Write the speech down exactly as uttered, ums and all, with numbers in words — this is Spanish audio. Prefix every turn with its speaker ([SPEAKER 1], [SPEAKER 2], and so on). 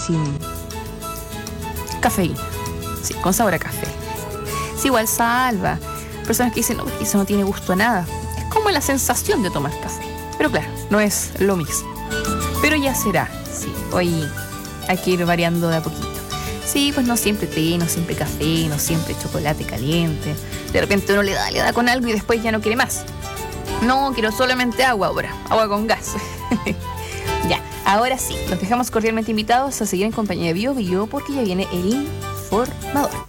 [SPEAKER 1] sin cafeína. Sí, con sabor a café. Sí, igual salva. Personas que dicen, no, que eso no tiene gusto a nada. Es como la sensación de tomar café. Pero claro, no es lo mismo. Pero ya será, sí. Hoy hay que ir variando de a poquito. Sí, pues no siempre té, no siempre café, no siempre chocolate caliente. De repente uno le da, le da con algo y después ya no quiere más. No, quiero solamente agua ahora, agua con gas. Ya, ahora sí, los dejamos cordialmente invitados a seguir en compañía de Bio Bio porque ya viene el informador.